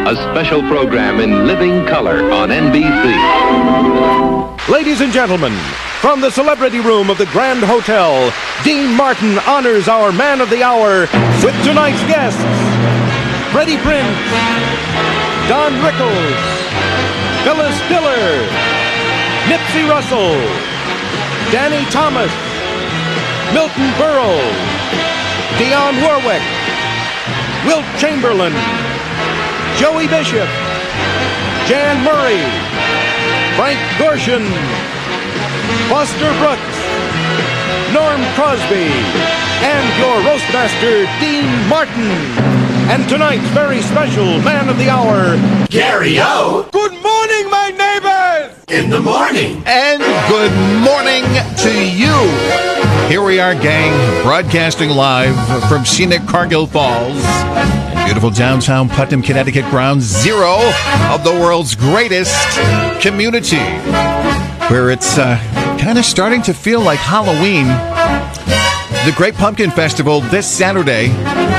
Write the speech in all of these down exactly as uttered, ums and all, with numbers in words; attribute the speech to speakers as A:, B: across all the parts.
A: a special program in living color on N B C.
B: Ladies and gentlemen, from the celebrity room of the Grand Hotel, Dean Martin honors our man of the hour with tonight's guests, Freddie Prinze, Don Rickles, Phyllis Diller, Nipsey Russell, Danny Thomas, Milton Berle, Dionne Warwick, Wilt Chamberlain, Joey Bishop, Jan Murray, Frank Gorshin, Foster Brooks, Norm Crosby, and your roastmaster, Dean Martin. And tonight's very special man of the hour,
C: Gary O.
B: Good morning, my neighbors!
C: In the morning.
D: And good morning to you. Here we are, gang, broadcasting live from scenic Cargill Falls, beautiful downtown Putnam, Connecticut, ground zero of the world's greatest community, where it's uh, kind of starting to feel like Halloween. The Great Pumpkin Festival this Saturday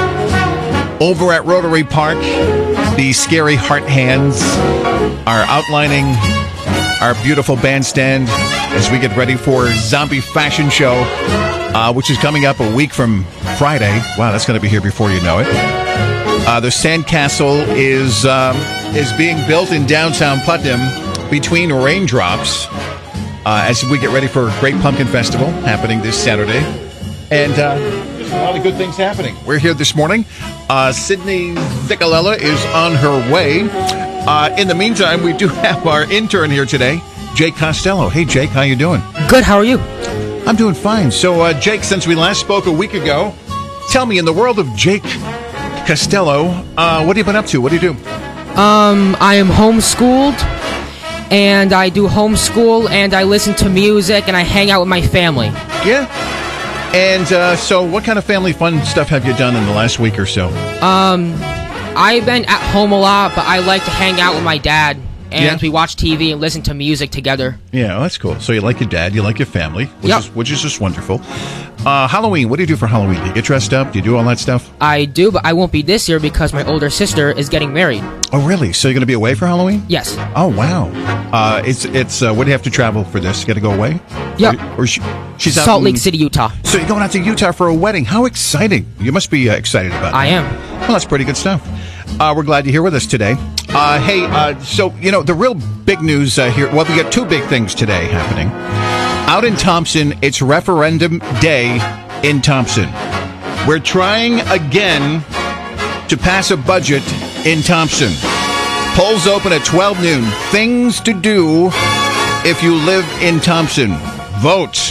D: over at Rotary Park. The Scary Heart Hands are outlining our beautiful bandstand as we get ready for Zombie Fashion Show, uh, which is coming up a week from Friday. Wow, that's going to be here before you know it. Uh, the Sandcastle is um, is being built in downtown Putnam between raindrops uh, as we get ready for Great Pumpkin Festival happening this Saturday. And uh, there's a lot of good things happening. We're here this morning. Uh, Sydney Zicolella is on her way. Uh, in the meantime, we do have our intern here today, Jake Costello. Hey, Jake, how you doing?
E: Good. How are you?
D: I'm doing fine. So, uh, Jake, since we last spoke a week ago, tell me, in the world of Jake Costello, uh, what have you been up to? What do you do?
E: Um, I am homeschooled, and I do homeschool, and I listen to music, and I hang out with my family.
D: Yeah. And uh, so what kind of family fun stuff have you done in the last week or so?
E: Um, I've been at home a lot, but I like to hang out with my dad, and
D: Yeah.
E: we watch T V and listen to music together.
D: Yeah, well, that's cool. So you like your dad, you like your family, which,
E: Yep.
D: is, which is just wonderful. Uh, Halloween, what do you do for Halloween? Do you get dressed up? Do you do all that stuff?
E: I do, but I won't be this year because my older sister is getting married.
D: Oh, really? So you're going to be away for Halloween?
E: Yes.
D: Oh, wow. Uh, it's, it's, uh, what do you have to travel for this? You got to go away?
E: Yep.
D: Or, or she, she's out
E: Salt
D: in-
E: Lake City, Utah.
D: So you're going out to Utah for a wedding. How exciting. You must be uh, excited about that.
E: I am.
D: Well, that's pretty good stuff. Uh, we're glad you're here with us today. Uh, hey, uh, so, you know, the real big news uh, here, well, we got two big things today happening. Out in Thompson, it's referendum day in Thompson. We're trying again to pass a budget in Thompson. Polls open at twelve noon. Things to do if you live in Thompson. Vote.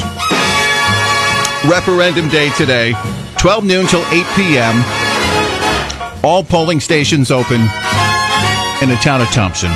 D: Referendum day today, twelve noon till eight p.m. All polling stations open in the town of Thompson.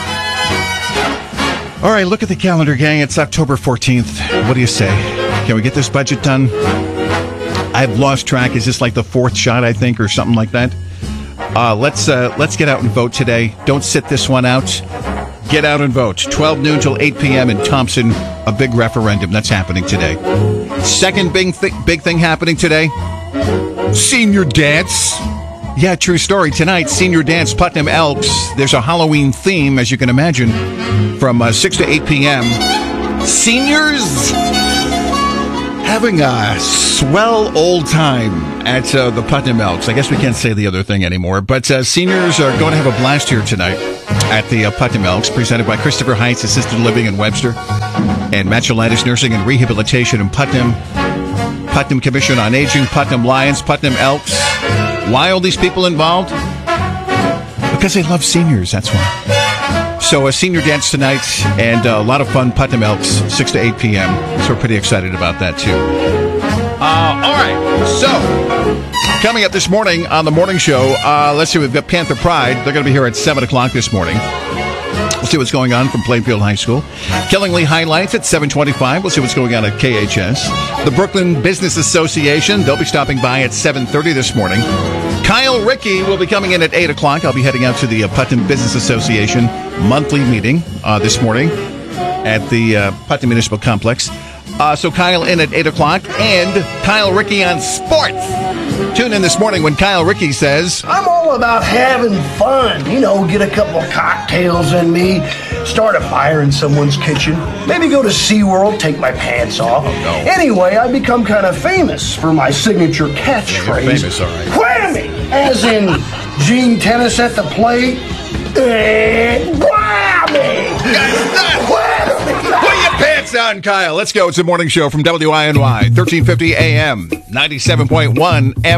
D: All right, look at the calendar, gang. It's October fourteenth. What do you say? Can we get this budget done? I've lost track. Is this like the fourth shot, I think, or something like that? Uh, let's uh, let's get out and vote today. Don't sit this one out. Get out and vote. twelve noon till eight p.m. in Thompson. A big referendum. That's happening today. Second big, th- big thing happening today. Senior dance. Yeah, true story. Tonight, Senior Dance, Putnam Elks. There's a Halloween theme, as you can imagine, from uh, six to eight p.m. Seniors having a swell old time at uh, the Putnam Elks. I guess we can't say the other thing anymore, but uh, seniors are going to have a blast here tonight at the uh, Putnam Elks, presented by Christopher Heights Assisted Living in Webster and Matchelitis Nursing and Rehabilitation in Putnam, Putnam Commission on Aging, Putnam Lions, Putnam Elks. Why all these people involved? Because they love seniors, that's why. So a senior dance tonight and a lot of fun, Putnam Elks, six to eight p.m. So we're pretty excited about that, too. Uh, all right, so coming up this morning on the morning show, uh, let's see, we've got Panther Pride. They're going to be here at seven o'clock this morning. We'll see what's going on from Plainfield High School. Killingly Highlights at seven twenty-five. We'll see what's going on at K H S. The Brooklyn Business Association, they'll be stopping by at seven thirty this morning. Kyle Rickey will be coming in at eight o'clock. I'll be heading out to the uh, Putnam Business Association monthly meeting uh, this morning at the uh, Putnam Municipal Complex. Uh, so Kyle in at eight o'clock, and Kyle Rickey on sports Tune in this morning when Kyle Rickey says,
F: I'm all about having fun. You know, get a couple of cocktails in me, start a fire in someone's kitchen, maybe go to SeaWorld, take my pants off.
D: Oh, no.
F: Anyway, I become kind of famous for my signature catchphrase.
D: You're famous, all right.
F: Whammy! As in Gene Tennis at the plate. And whammy!
D: Put your pants on, Kyle. Let's go. It's the morning show from W I N Y, thirteen fifty A M, ninety-seven point one F M.